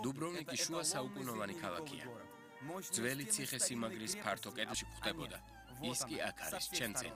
Dubrovniki შუა საუკუნოვანი ქალაქია. ძველი ციხე-სიმაგრის ფართო კედლში გვხვდებოდა. ის კი აქ არის, ჩემ წინ.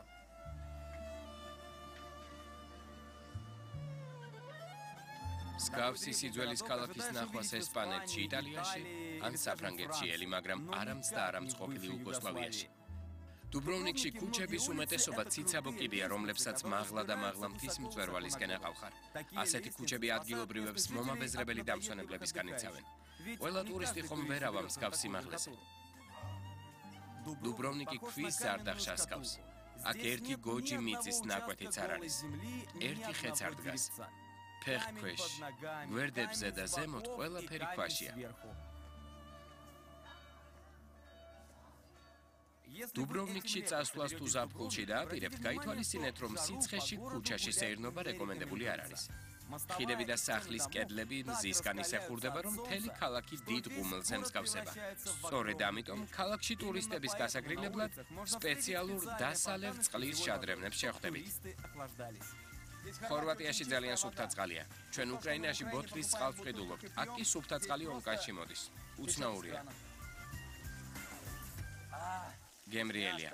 მსგავსი სიძველის ქალაქის ნახვას ესპანეთში, იტალიაში, ან საფრანგეთში ელი, მაგრამ არამც და არამც ყოფილი იუგოსლავიაში. Dubrovnikში ქუჩების უმეტესობა ციცაბო კიდია, რომლებსაც მაღლა და მაღლა მთის მწვერვალისკენ ეყავხარ. ასეთი ქუჩები ადგილობრივებს მომაბეზრებელი დამსვენებლებისგან იცავენ. ყველა ტურისტი ხომ ვერ ავა მსგავს სიმაღლეზე. Dubrovniki ქვის ზარდახშა სკავს. აქ ერთი გოჯი მიწის ნაკვეთიც არ არის. ერთი ხეც არ დგას. ფეხქვეშ, გვერდებზე და ზემოთ ყველაფერი ქვაშია. Dubrovnikში წასვლას თუ ზაფხულში დააპირებთ, გაითვალისწინეთ, რომ სიცხეში ქუჩაში სეირნობა რეკომენდებული არ არის. ხიდები და სახლის კედლები მზისგან ისეხურდება, რომ მთელი ქალაქი დიდ ღუმელს ემსგავსება. სწორედ ამიტომ ქალაქში ტურისტების გასაგრილებლად სპეციალურ დასალევ წყლის შადრევნებს შეხვდებით. ხორვატიაში ძალიან სუფთა წყალია. ჩვენ უკრაინაში ბოთლის წყალს ვყიდულობთ. აქ კი სუფთა წყალი ონკანში მოდის. უცნაურია. გემრიელია.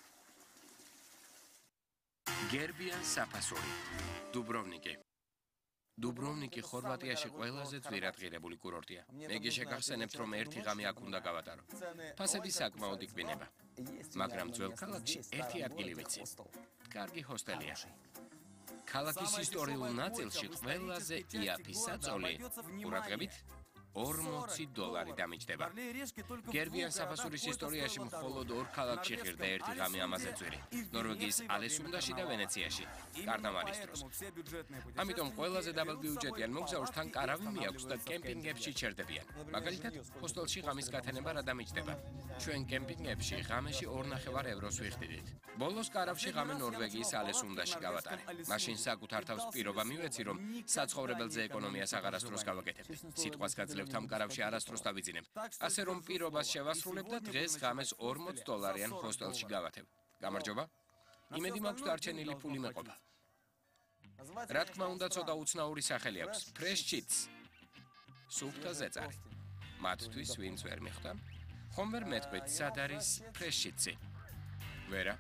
გერბიან საფასური. Dubrovniki. Dubrovniki ხორვატიაში ყველაზე ძვირადღირებული კურორტია. მე კი შეგახსენებთ, რომ ერთი ღამე აქ უნდა გავატარო. ფასები საკმაოდ იკვინება. მაგრამ ძველ ქალაქში ერთი ადგილი ვიცი. კარგი ჰოსტელია. ქალაქის ისტორიულ ნაწილში ყველაზე იაფი საწოლი, ყურადღებით, $40 დამიჯდება. გერბიან საფასურის ისტორიაში მხოლოდ ორ ქალაქში ღირდა ერთი ღამე ამაზე ძვირი. ნორვეგიის ალესუნდაში და ვენეციაში, კარნავალის დროს. ამიტომ ყველაზე დაბალბიუჯეტიან მოგზაურს თან კარავი მიაქვს და კემპინგებში ჩერდებიან. მაგალითად, ჰოსტელში ღამის გათენება რა დამიჯდება. ჩვენ კემპინგებში ღამეში €2.5 ვიხდიდით. ბოლოს კარავში ღამე ნორვეგიის ალესუნდაში გავატარე. მაშინ საკუთარ თავს პირობა მივეცი, რომ საცხოვრებელზე ეკონომიას აღარასდროს გავაკეთებ. სიტყვას გაძლევ ამ კარავში არასდროს დავიძინებ. ასე რომ პირობას შევასრულებ და დღეს ღამეს $40 ჰოსტელში გავათებ. გამარჯობა? იმედი მაქვს დარჩენილი ფული მეყოფა. რა თქმა უნდა, ცოტა უცნაური სახელი აქვს. ფრეშჩიც. სუფთა ზეწარი. მათთვის ვინც ვერ მიხვდა? ხომ ვერ მეტყვით, სად არის ფრეშჩიცი? ვერა?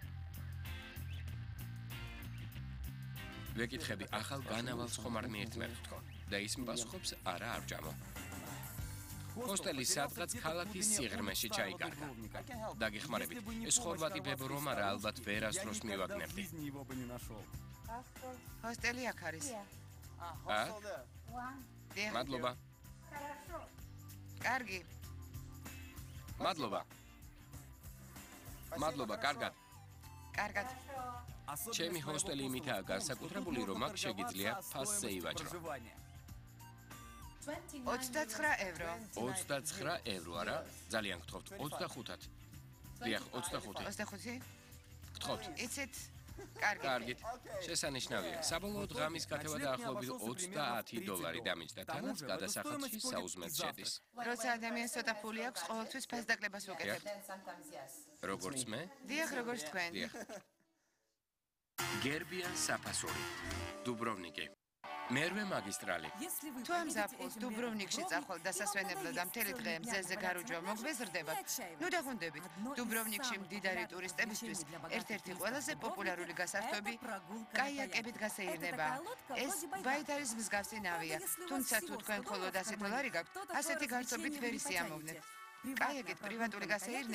ვეკითხები, ახალ განავალს ხომ არ მიერთმევთ თქო? და ის მპასუხობს, არა, არ ვჭამო. ჰოსტელი სადღაც ქალაქის სიღრმეში ჩაიკარგა. დაგეხმარებით, ეს ხორვატი ბებრომა რა ალბათ ვერასდროს მივაგნებდი. ჰოსტელი აქ არის. აქ? მადლობა. კარგი. მადლობა. მადლობა, კარგად. კარგად. ჩემი ჰოსტელი იმითაა განსაკუთრებული, რომ აქ შეგიძლია ფასზე ივაჭრო. €29. €29 არა? ძალიან გთხოვთ, 25-ად. დიახ, 25. 25? გთხოვთ. იცით? კარგი. კარგით. შესანიშნავია. საბოლოოდ ღამის გათევა დაახლოებით $30 დამიჯდა, თანაც გადასახადში საუზმედ შედის. როცა ადამიანს ცოტა ფული აქვს, ყოველთვის ფასდაკლებას ვუკეთებთ. როგორც მე? დიახ, როგორც თქვენ. დიახ. გერბიან საფასური. Dubrovniki. მერვე მაგისტრალი. თუ ამ ზაფხულს Dubrovnikში წახვალ დასასვენებლად და მთელი დღე მზეზე გარუჯვა მოგვეზრდებათ, ნუ დაგვანდებით. Dubrovnikში მდიდარი ტურისტებისთვის ერთ-ერთი ყველაზე პოპულარული გასართობი კაიაკებით გასეირნება. ეს ბაიდარის მსგავსი ნავია, თუმცა თუ თქვენ მხოლოდ $100 გაქვთ, ასეთი გართობით ვერ ისიამოვნებთ. კაიაკით პრივატული გასეირნება